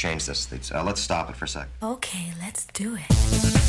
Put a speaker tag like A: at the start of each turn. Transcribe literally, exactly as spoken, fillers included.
A: change this. Uh, let's stop it for a sec.
B: Okay, let's do it.